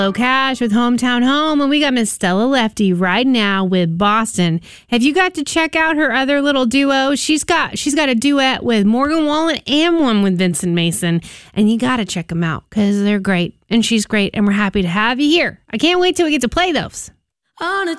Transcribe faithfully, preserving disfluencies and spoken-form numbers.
Hello, Cash with Hometown Home, and we got Miss Stella Lefty right now with Boston. Have you got to check out her other little duo? She's got she's got a duet with Morgan Wallen and one with Vincent Mason, and you got to check them out because they're great, and she's great, and we're happy to have you here. I can't wait till we get to play those. On a